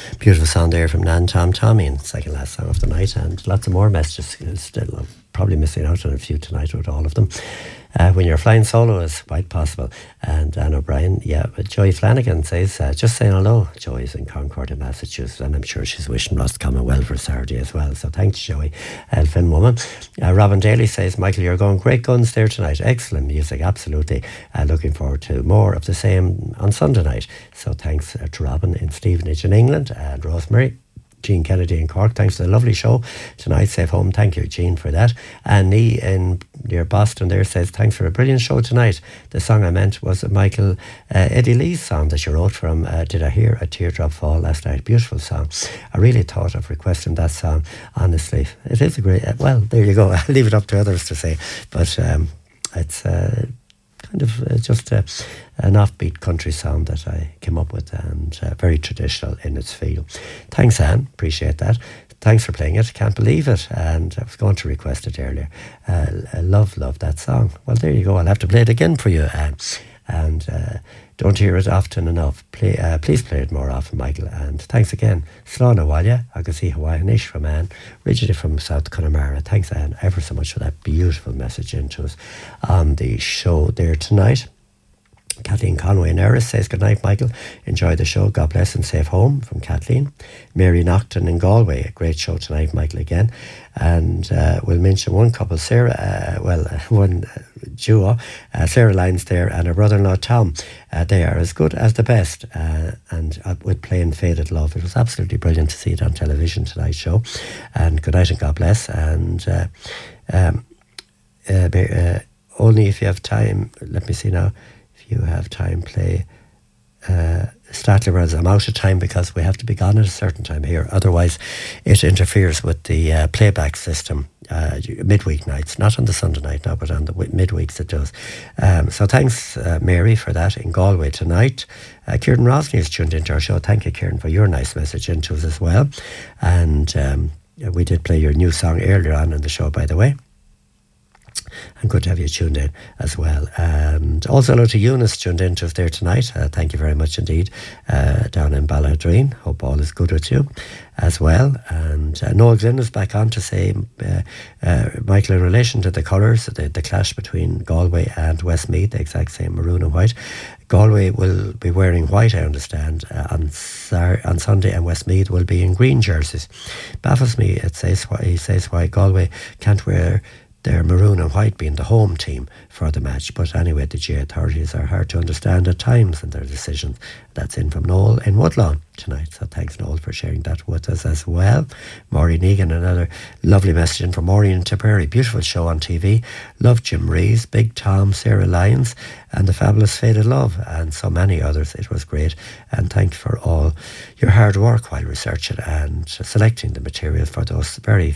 Beautiful song there from Nan Tom Tommy, and second last song of the night, and lots of more messages still. Probably missing out on a few tonight with all of them. When you're flying solo is quite possible. And Anne O'Brien, but Joy Flanagan says, just saying hello. Joy's in Concord in Massachusetts, and I'm sure she's wishing Roscommon well for Saturday as well. So thanks, Joy, Elfin woman. Robin Daly says, Michael, you're going great guns there tonight. Excellent music, absolutely. Looking forward to more of the same on Sunday night. So thanks to Robin in Stevenage in England, and Rosemary. Jean Kennedy in Cork, thanks for the lovely show tonight. Safe home, thank you, Jean, for that. And Nee in near Boston there says, thanks for a brilliant show tonight. The song I meant was Michael Eddie Lee's song that you wrote from Did I Hear a Teardrop Fall last night? Beautiful song. I really thought of requesting that song, honestly. It is a great, well, there you go. I'll leave it up to others to say. But it's kind of just an offbeat country sound that I came up with, and very traditional in its feel. Thanks, Anne, appreciate that. Thanks for playing it, can't believe it, and I was going to request it earlier. I love that song. Well, there you go, I'll have to play it again for you, Anne. And don't hear it often enough. Please play it more often, Michael. And thanks again. Slán Bhaile, agus í Hawaiianish from Anne, originally from South Connemara. Thanks, Anne, ever so much for that beautiful message into us on the show there tonight. Kathleen Conway in Erris says, good night, Michael. Enjoy the show. God bless and safe home, from Kathleen. Mary Naughton in Galway. A great show tonight, Michael, again. And we'll mention one couple, Sarah, one duo, Sarah Lyons there, and her brother-in-law Tom. They are as good as the best, and with playing Faded Love. It was absolutely brilliant to see it on television, tonight's show. And good night and God bless. And only if you have time, let me see now. You have time, play Statler Brothers. I'm out of time because we have to be gone at a certain time here, otherwise it interferes with the playback system midweek nights, not on the Sunday night now, but on the midweeks it does. So thanks, Mary, for that in Galway tonight. Kieran Rosny has tuned into our show. Thank you, Kieran, for your nice message into us as well. And we did play your new song earlier on in the show, by the way. And good to have you tuned in as well. And also hello to Eunice, tuned in to us there tonight. Thank you very much indeed, down in Balladreen. Hope all is good with you as well. And Noel Glynn is back on to say, Michael, in relation to the colours, the clash between Galway and Westmeath, the exact same maroon and white. Galway will be wearing white, I understand, on Sunday, and Westmeath will be in green jerseys. Baffles me, he says why Galway can't wear their maroon and white being the home team for the match. But anyway, the GA authorities are hard to understand at times in their decisions. That's in from Noel in Woodlawn tonight. So thanks, Noel, for sharing that with us as well. Maureen Egan, another lovely message in from Maureen in Tipperary. Beautiful show on TV. Love Jim Rees, Big Tom, Sarah Lyons, and the fabulous Faded Love, and so many others. It was great. And thank you for all your hard work while researching and selecting the material for those very